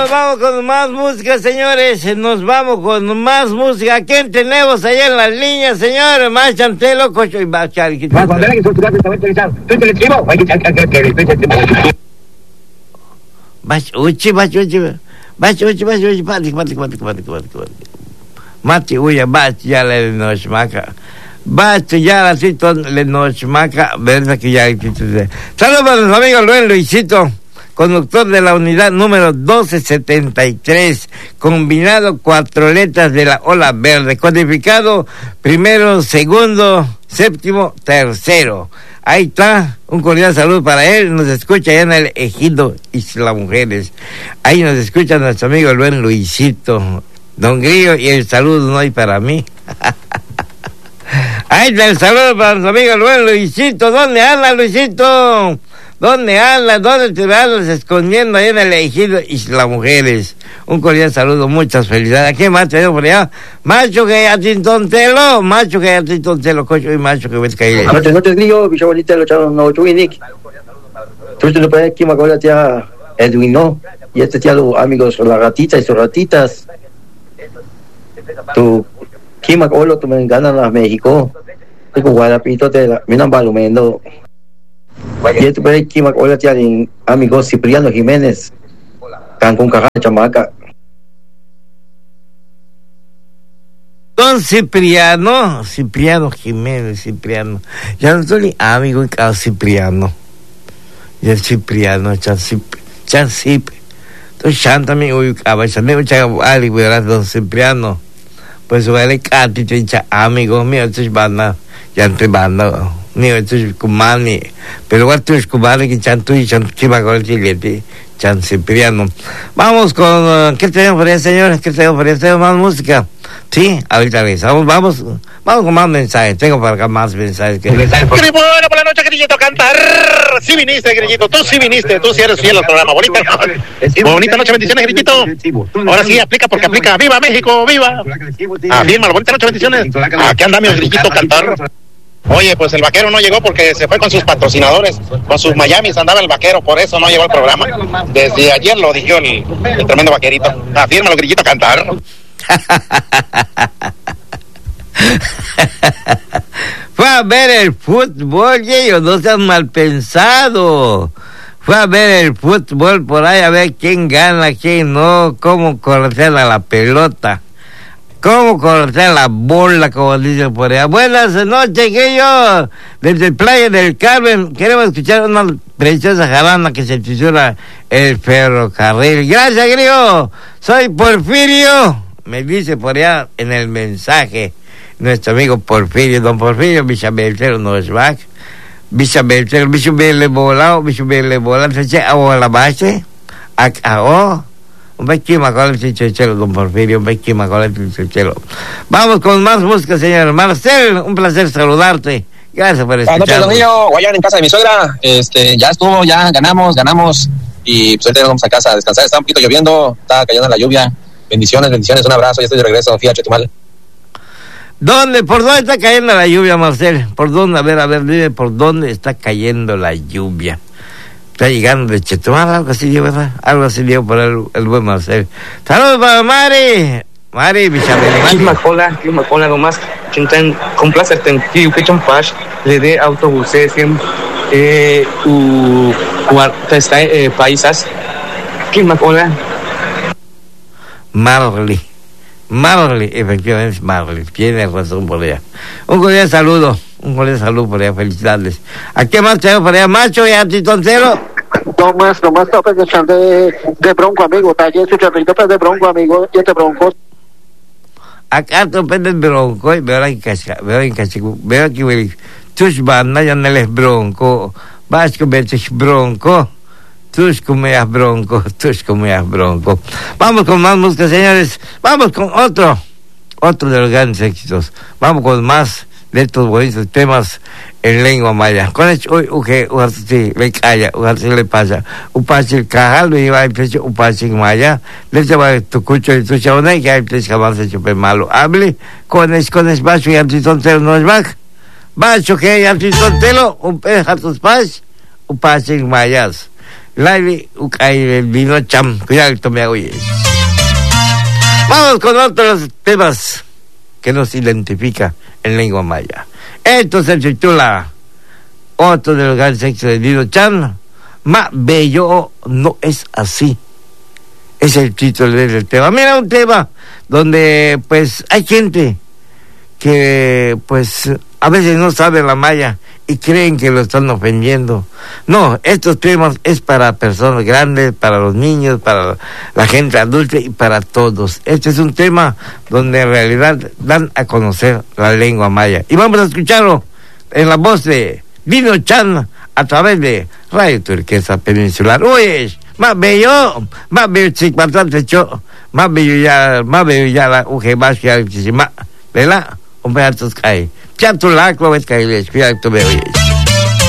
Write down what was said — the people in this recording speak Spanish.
nos vamos con más música, señores. Nos vamos con más música. ¿Quién tenemos allá en las líneas, señores? Más Chantelo, Cocho y Bachar. Mati uya bach ya le nos maca. Bach ya la cito le nos maca, verdad que ya existe. Saludos para nuestro amigo Luisito, conductor de la unidad número 1273, combinado 4 letras de la ola verde, codificado primero, segundo, séptimo, tercero. Ahí está, un cordial saludo para él. Nos escucha allá en el Ejido Isla Mujeres. Ahí nos escucha nuestro amigo el buen Luisito, Don Grillo, y el saludo no hay para mí. Ahí está el saludo para nuestro amigo el buen Luisito. ¿Dónde anda, Luisito? ¿Dónde anda? ¿Dónde te andas escondiendo ahí en el Ejido Isla Mujeres? Un cordial saludo, muchas felicidades. ¿A quién más te veo por allá? Macho que a Tintontelo, Cocho y macho que ves caer. Noches, Grillo, bicho bonita, lo chavos, no, Chuinik. Tú te lo puedes aquí, me acuerdo, tía Edwino, y tía los amigos, las ratitas y sus ratitas. Tu Kima Olo, tu me ganan a México. Tu Guadapito te la miran balumendo. Y tu pe Kima Olo tiene amigos Cipriano Jiménez. Cancún Cajá Chamaca. Don Cipriano Jiménez, ya no soy amigo en cada Cipriano. Y el Cipriano, Chancip. Entonces, chántame, uy, abachame, ali, verás, Don Cipriano. Pues, vale, Cati, te amigo mío, entonces banda, ya te banda, mío, entonces, kumani. Pero, what tú es kumani, que chantu y chimagol, chilete, Chan Cipriano. Vamos con, ¿qué tenemos por ahí, señores? ¿Qué tenemos por ahí? ¿Tenemos más música? Sí, ahorita regresamos. Vamos con más mensajes. Tengo para acá más mensajes. Bueno, por la noche, Grillito, cantar. Sí viniste, Grillito. Tú sí viniste. Tú sí eres fiel al programa. Bonita noche, bendiciones, Grillito. Ahora sí, aplica porque aplica. ¡Viva México! ¡Viva! Afirma, bonita noche, bendiciones. Aquí andamos, Grillito, cantar. Oye, pues el vaquero no llegó porque se fue con sus patrocinadores, con sus Miamis andaba el vaquero, por eso no llegó al programa. Desde ayer lo dijo el tremendo vaquerito. Afírmalo, Grillito, a cantar. Fue a ver el fútbol, y ellos no sean mal pensados. Fue a ver el fútbol por ahí a ver quién gana, quién no, cómo correr a la pelota. ¿Cómo cortar la bola, como dicen por allá? Buenas noches, Grillo. Desde Playa del Carmen queremos escuchar una preciosa jarana que se titula El Ferrocarril. Gracias, Grillo. Soy Porfirio. Me dice por allá en el mensaje nuestro amigo Porfirio. Don Porfirio, Bichabeltero nos va. Bichabeltero, Bichabele volado, se echa a la base. Un bequima con el chichelo, don Porfirio, un bequima con el chichelo. Vamos con más música, señor Marcel, un placer saludarte. Gracias por escucharnos. Buenas noches, Don Guayán, en casa de mi suegra. Ya estuvo, ya ganamos. Y pues ahorita ya vamos a casa a descansar. Está un poquito lloviendo, está cayendo la lluvia. Bendiciones, un abrazo, ya estoy de regreso, fíjate, Chetumal. ¿Por dónde está cayendo la lluvia, Marcel? ¿Por dónde? A ver, dime, ¿por dónde está cayendo la lluvia? Está llegando de Chetumal, algo así dio, ¿verdad? Algo así dio por el buen Marcel. Saludos para Mari, Bichabele. Climacola, nomás, chintan, complacerte en Kiukichon Pash, le dé autobuses, paisas, Climacola. Marley, efectivamente es Marley, tiene razón por allá. Un cordial saludo por allá, felicidades. ¿A qué más tenemos por allá, Macho y a Titoncero? Nomás tope que están de bronco, amigo, talle su chorrito de bronco, amigo, y este bronco. Acá tope de bronco, veo aquí, tus bandas ya no les bronco, vas a ver tus bronco. Tus comidas bronco. Vamos con más música, señores. Vamos con otro de los grandes éxitos. Vamos con más de estos bonitos temas en lengua maya. Con esto, sí, le calla, le pasa. Upachil cajal, me iba a empezar upachil maya. Le lleva tu cucho y tu chabona, que hay tres jamás hecho malo. Hable con es bacho y antitontelo no es back. Bacho que hay antitontelo, un peja tus paz, upachil mayas. Laili Ucay el vino cham, cuidado que me oye. Vamos con otros temas que nos identifica en lengua maya. Esto se titula otro de los grandes éxitos de Vino Cham, más bello no es así. Es el título del tema. Mira, un tema donde pues hay gente que pues a veces no sabe la maya y creen que lo están ofendiendo. No, estos temas es para personas grandes, para los niños, para la gente adulta y para todos. Este es un tema donde en realidad dan a conocer la lengua maya. Y vamos a escucharlo en la voz de Vino Cham a través de Radio Turquesa Peninsular. Uy, más bello bastante cho, más bello ya la uge más que más, ¿verdad? Un pedazo cae. Ya tu la cloves cae, cuidado que me oyes.